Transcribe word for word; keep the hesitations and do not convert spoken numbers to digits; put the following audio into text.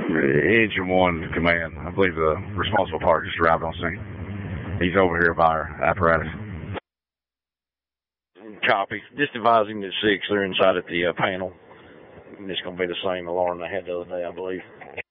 Engine one command. I believe the responsible party just arrived on scene. He's over here by our apparatus. Copy. Just advising that six, they're inside at the uh, panel. And it's going to be the same alarm they had the other day, I believe.